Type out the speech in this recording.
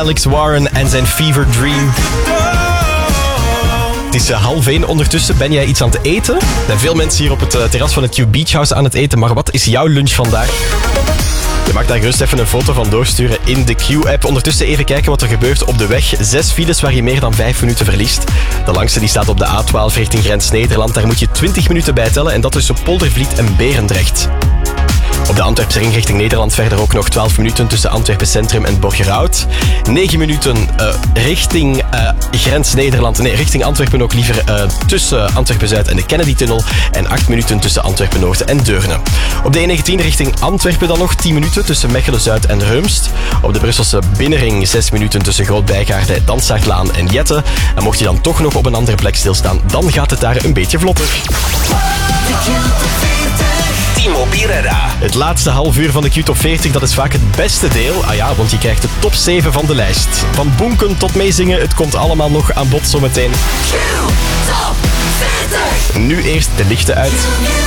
Alex Warren en zijn Fever Dream. Het is 12:30 ondertussen. Ben jij iets aan het eten? Er zijn veel mensen hier op het terras van het Q Beach House aan het eten. Maar wat is jouw lunch vandaag? Je mag daar gerust even een foto van doorsturen in de Q-app. Ondertussen even kijken wat er gebeurt op de weg. 6 files waar je meer dan 5 minuten verliest. De langste die staat op de A12 richting Grens Nederland. Daar moet je 20 minuten bij tellen en dat tussen Poldervliet en Berendrecht. Op de Antwerpse ring richting Nederland verder ook nog 12 minuten tussen Antwerpen Centrum en Borgerhout. 9 minuten richting Grens Nederland. Nee, richting Antwerpen ook liever tussen Antwerpen Zuid en de Kennedy-tunnel. En 8 minuten tussen Antwerpen Noord en Deurne. Op de E19 richting Antwerpen dan nog 10 minuten tussen Mechelen Zuid en Reumst. Op de Brusselse binnenring 6 minuten tussen Groot-Bijgaarde, Dansaardlaan en Jette. En mocht je dan toch nog op een andere plek stilstaan, dan gaat het daar een beetje vlotter. Timo Birera. Het laatste half uur van de Q-top 40, dat is vaak het beste deel. Ah ja, want je krijgt de top 7 van de lijst. Van bonken tot meezingen, het komt allemaal nog aan bod zometeen. Q-top 40. Nu eerst de lichten uit.